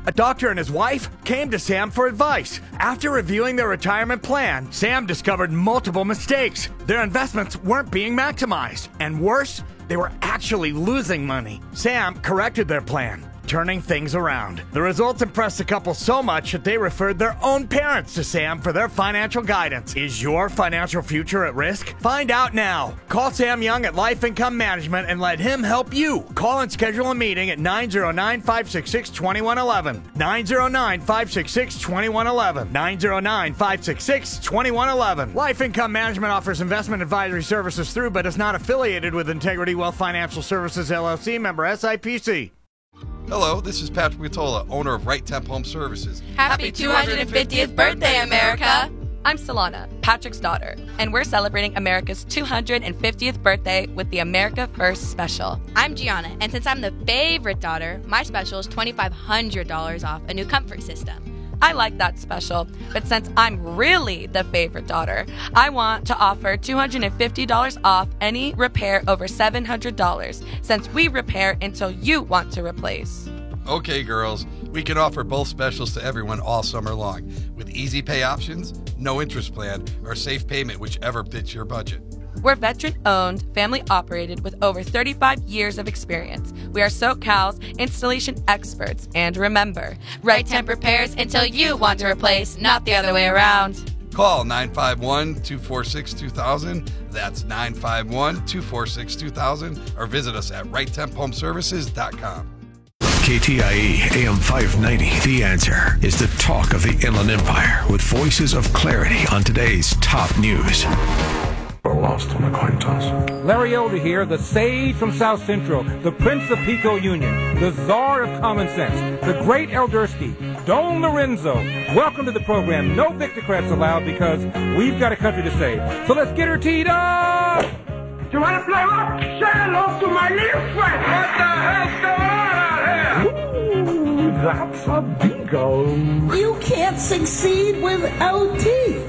A doctor and his wife came to Sam for advice. After reviewing their retirement plan, Sam discovered multiple mistakes. Their investments weren't being maximized. And worse, they were actually losing money. Sam corrected their plan, turning things around. The results impressed the couple so much that they referred their own parents to Sam for their financial guidance. Is your financial future at risk? Find out now. Call Sam Young at Life Income Management and let him help you. Call and schedule a meeting at 909-566-2111. 909-566-2111. 909-566-2111. Life Income Management offers investment advisory services through but is not affiliated with Integrity Wealth Financial Services, LLC, member SIPC. Hello, this is Patrick Matola, owner of Right Temp Home Services. Happy 250th birthday, America! I'm Solana, Patrick's daughter, and we're celebrating America's 250th birthday with the America First Special. I'm Gianna, and since I'm the favorite daughter, my special is $2,500 off a new comfort system. I like that special, but since I'm really the favorite daughter, I want to offer $250 off any repair over $700, since we repair until you want to replace. Okay, girls, we can offer both specials to everyone all summer long, with easy pay options, no interest plan, or safe payment, whichever fits your budget. We're veteran-owned, family-operated with over 35 years of experience. We are SoCal's installation experts. And remember, Right Temp repairs until you want to replace, not the other way around. Call 951-246-2000. That's 951-246-2000. Or visit us at righttemphomeservices.com. KTIE AM 590. The Answer is the talk of the Inland Empire with voices of clarity on today's top news. Lost on the coin toss. Larry Elder here, the sage from South Central, the Prince of Pico Union, the Czar of Common Sense, the Great Eldersky, Don Lorenzo. Welcome to the program. No Victocrats allowed because we've got a country to save. So let's get her teed up! You want to play what? Say hello to my little friend. What the hell's going on out here? Ooh, that's a bingo. You can't succeed without teeth.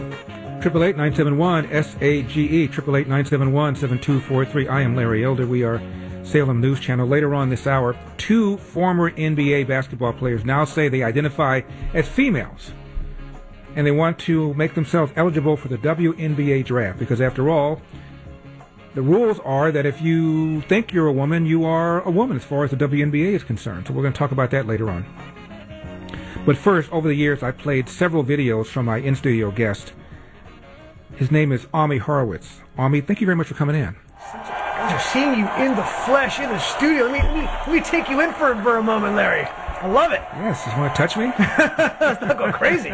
888-971-SAGE, 888-971-7243. I am Larry Elder. We are Salem News Channel. Later on this hour, two former NBA basketball players now say they identify as females, and they want to make themselves eligible for the WNBA draft, because after all, the rules are that if you think you're a woman, you are a woman as far as the WNBA is concerned. So we're going to talk about that later on. But first, over the years, I played several videos from my in-studio guest. His name is Ami Horowitz. Ami, thank you very much for coming in. Pleasure seeing you in the flesh, in the studio. Let me take you in for a moment, Larry. I love it. Yes, you want to touch me? Let's not go crazy.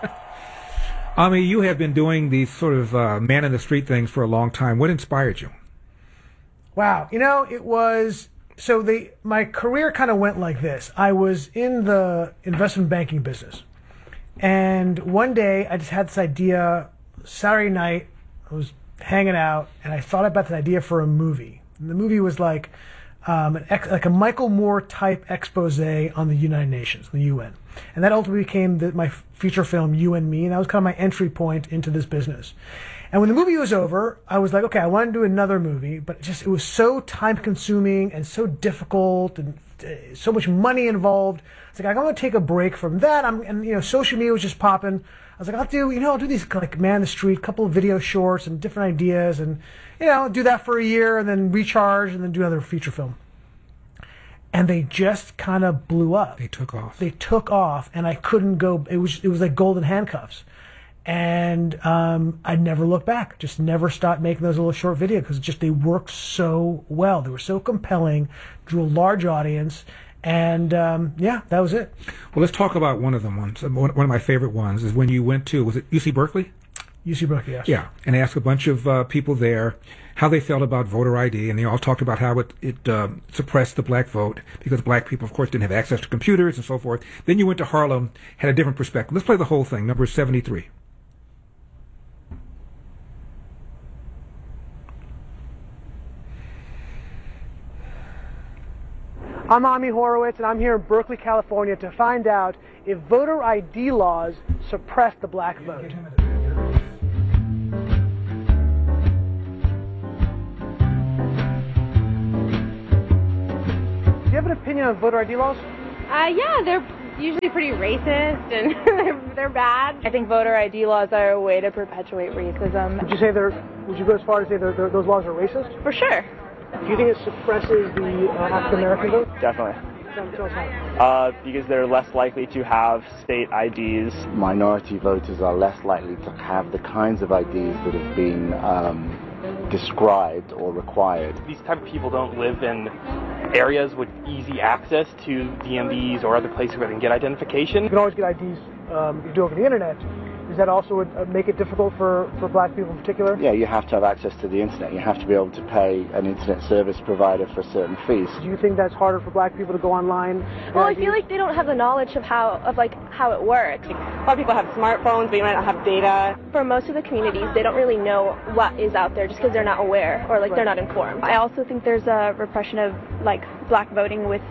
Ami, you have been doing these sort of man-in-the-street things for a long time. What inspired you? Wow. It was... So my career kind of went like this. I was in the investment banking business. And one day, I just had this idea... Saturday night, I was hanging out, and I thought about that idea for a movie. And the movie was like a Michael Moore type expose on the United Nations, the UN. And that ultimately became my feature film, You and Me, and that was kind of my entry point into this business. And when the movie was over, I was like, okay, I want to do another movie, but it was so time-consuming and so difficult and so much money involved. It's like, I'm going to take a break from that. Social media was just popping. I was like, I'll do these like man the street, couple of video shorts and different ideas, and do that for a year and then recharge and then do another feature film. And they just kind of blew up. They took off, and I couldn't go. It was like golden handcuffs, and I never looked back. Just never stopped making those little short videos because they worked so well. They were so compelling, drew a large audience. And, that was it. Well, let's talk about one of them. One of my favorite ones is when you went to, was it UC Berkeley? UC Berkeley, yes. Yeah, and asked a bunch of people there how they felt about voter ID, and they all talked about how it suppressed the black vote because black people, of course, didn't have access to computers and so forth. Then you went to Harlem, had a different perspective. Let's play the whole thing, number 73. I'm Ami Horowitz, and I'm here in Berkeley, California to find out if voter ID laws suppress the black vote. Do you have an opinion on voter ID laws? Yeah, usually pretty racist and they're bad. I think voter ID laws are a way to perpetuate racism. Would you go as far as say those laws are racist? For sure. Do you think it suppresses the African American vote? Definitely. Tell us how. Because they're less likely to have state IDs. Minority voters are less likely to have the kinds of IDs that have been described or required. These type of people don't live in areas with easy access to DMVs or other places where they can get identification. You can always get IDs you do over the internet. Does that also make it difficult for black people in particular? Yeah, you have to have access to the internet. You have to be able to pay an internet service provider for certain fees. Do you think that's harder for black people to go online? Well, I feel like they don't have the knowledge of how it works. A lot of people have smartphones, but you might not have data. For most of the communities, they don't really know what is out there just because they're not aware or they're not informed. I also think there's a repression of black voting with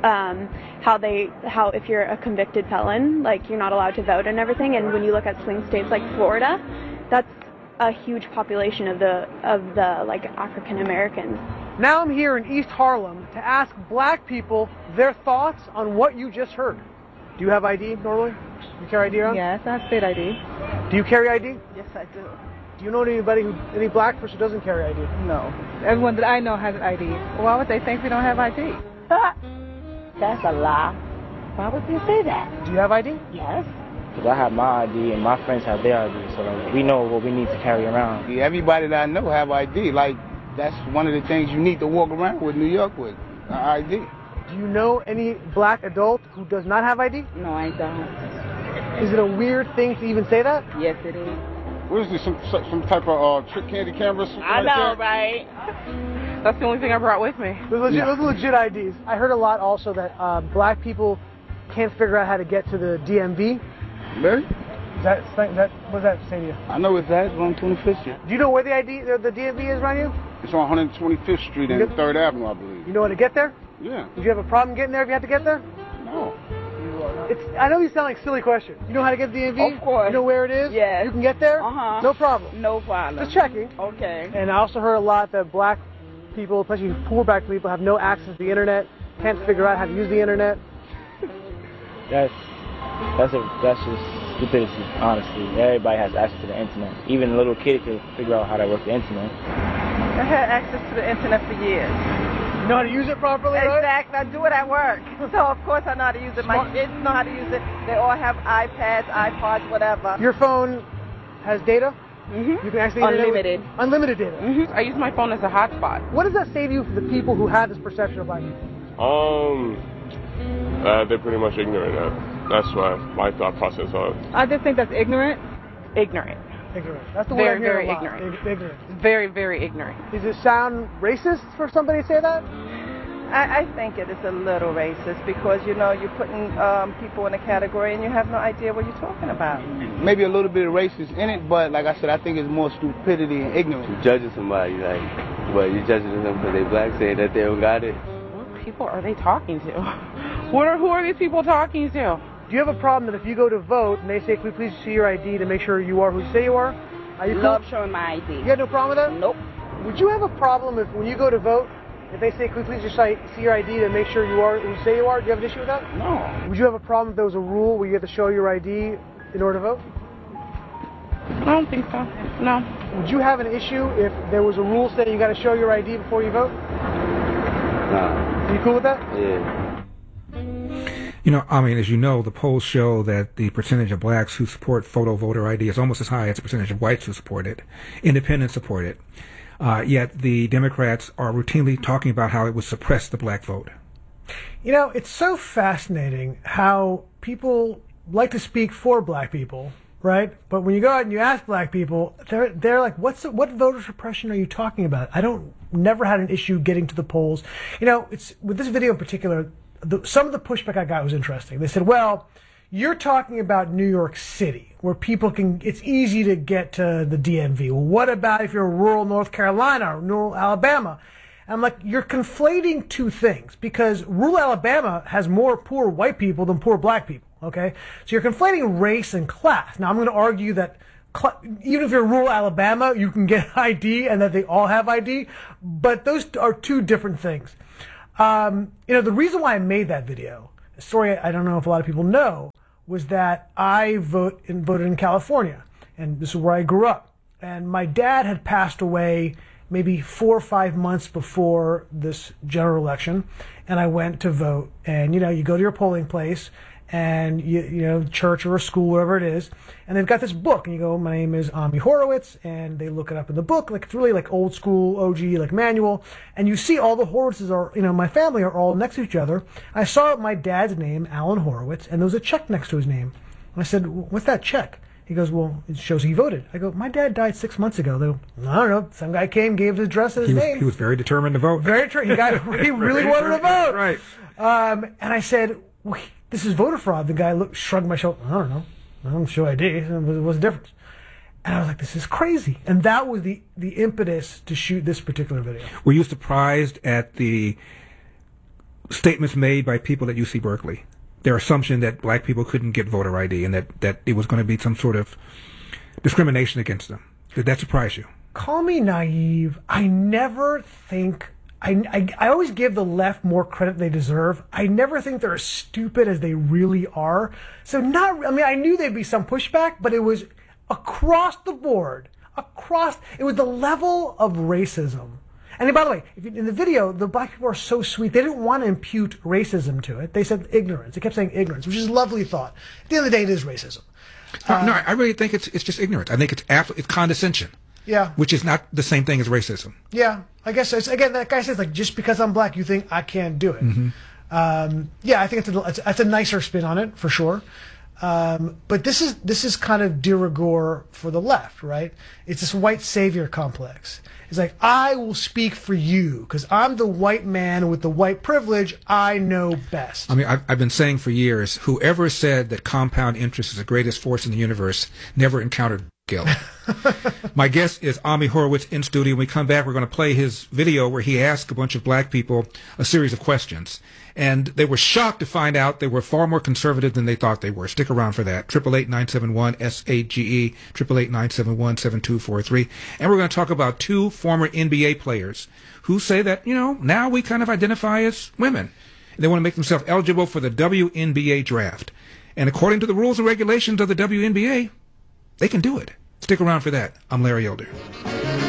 how if you're a convicted felon, you're not allowed to vote and everything. And when you look at swing states like Florida, that's a huge population of the African Americans. Now I'm here in East Harlem to ask black people their thoughts on what you just heard. Do you have ID normally? You carry ID around? Yes, I have state ID. Do you carry ID? Yes, I do. Do you know any black person who doesn't carry ID? No. Everyone that I know has an ID. Why would they think we don't have ID? That's a lie. Why would you say that? Do you have ID? Yes. Because I have my ID and my friends have their ID, so we know what we need to carry around. Everybody that I know have ID. That's one of the things you need to walk around with New York with, ID. Do you know any black adult who does not have ID? No, I don't. Is it a weird thing to even say that? Yes, it is. What is this, some type of trick candy camera? I know, right? That's the only thing I brought with me. Those are legit IDs. I heard a lot also that black people can't figure out how to get to the DMV. Really? What does that say to you? I know it's on 25th Street. Do you know where the DMV is around you? It's on 125th Street and 3rd Avenue, I believe. You know how to get there? Yeah. Would you have a problem getting there if you had to get there? No. I know these sound like silly questions. You know how to get to the DMV? Of course. You know where it is? Yes. You can get there? Uh-huh. No problem. No problem. Just checking. Okay. And I also heard a lot that black people, especially poor black people, have no access to the internet, can't figure out how to use the internet. That's just stupidity, honestly. Everybody has access to the internet. Even a little kid can figure out how to work the internet. I had access to the internet for years. You know how to use it properly, right? Exactly. I do it at work. So, of course, I know how to use it. My kids know how to use it. They all have iPads, iPods, whatever. Your phone has data? Mm-hmm. You can actually unlimited. Unlimited data. Mm-hmm. I use my phone as a hotspot. What does that say to you for the people who have this perception of black people? They're pretty much ignorant. That's why my thought process of. I just think that's ignorant. Ignorant. Ignorant. That's the word I hear a lot. Ignorant. Ignorant. Very, very ignorant. Does it sound racist for somebody to say that? I think it is a little racist because, you're putting people in a category and you have no idea what you're talking about. Maybe a little bit of racist in it, but like I said, I think it's more stupidity and ignorance. You're judging somebody, you're judging them because they black, saying that they don't got it. What people are they talking to? Who are these people talking to? Do you have a problem that if you go to vote and they say, "Can we please see your ID to make sure you are who you say you are"? Are you Love showing my ID. You have no problem with that? Nope. Would you have a problem if when you go to vote, if they say, "Can we please just see your ID to make sure you are who you say you are"? Do you have an issue with that? No. Would you have a problem if there was a rule where you had to show your ID in order to vote? I don't think so. No. Would you have an issue if there was a rule saying you got to show your ID before you vote? Nah. Are you cool with that? Yeah. As you know, the polls show that the percentage of blacks who support photo voter ID is almost as high as the percentage of whites who support it. Independents support it. Yet the Democrats are routinely talking about how it would suppress the black vote. It's so fascinating how people like to speak for black people, right? But when you go out and you ask black people, they're like, what voter suppression are you talking about? Never had an issue getting to the polls. It's with this video in particular, some of the pushback I got was interesting. They said, well, you're talking about New York City, where it's easy to get to the DMV. Well, what about if you're rural North Carolina or rural Alabama? And I'm like, you're conflating two things, because rural Alabama has more poor white people than poor black people, okay? So you're conflating race and class. Now, I'm going to argue that even if you're rural Alabama, you can get ID and that they all have ID, but those are two different things. The reason why I made that video, story I don't know if a lot of people know was that I voted in California, and this is where I grew up. And my dad had passed away maybe 4 or 5 months before this general election, and I went to vote. And you go to your polling place, and church or a school, wherever it is, and they've got this book, and you go, my name is Ami Horowitz, and they look it up in the book, like it's really like old school OG like manual, and you see all the Horowitzes are, my family are all next to each other. I saw my dad's name, Alan Horowitz, and there was a check next to his name. And I said, what's that check? He goes, well, it shows he voted. I go, my dad died 6 months ago. They go, I don't know. Some guy came, gave his address and his name. He was very determined to vote. Very true. He really wanted to vote. Right. And I said, well, this is voter fraud. The guy shrugged my shoulder. I don't know. I don't show ID. What's the difference? And I was like, this is crazy. And that was the impetus to shoot this particular video. Were you surprised at the statements made by people at UC Berkeley? Their assumption that black people couldn't get voter ID and that it was going to be some sort of discrimination against them. Did that surprise you? Call me naive. I never think... I always give the left more credit they deserve. I never think they're as stupid as they really are. So I knew there'd be some pushback, but it was across the board. It was the level of racism. And by the way, in the video, the black people are so sweet. They didn't want to impute racism to it. They said ignorance. They kept saying ignorance, which is a lovely thought. At the end of the day, it is racism. No, I really think it's just ignorance. I think it's condescension. Yeah. Which is not the same thing as racism. Yeah. I guess it's, again, that guy says, like, just because I'm black, you think I can't do it. Mm-hmm. Yeah, I think it's a nicer spin on it, for sure. But this is kind of de rigueur for the left, right? It's this white savior complex. It's like, I will speak for you because I'm the white man with the white privilege. I know best. I mean, I've been saying for years, whoever said that compound interest is the greatest force in the universe never encountered guilt. My guest is Ami Horowitz in studio. When we come back, we're going to play his video where he asked a bunch of black people a series of questions. And they were shocked to find out they were far more conservative than they thought they were. Stick around for that. 888-971-SAGE, 888-971-7243. And we're going to talk about two former NBA players who say that, now we kind of identify as women. They want to make themselves eligible for the WNBA draft. And according to the rules and regulations of the WNBA, they can do it. Stick around for that. I'm Larry Elder.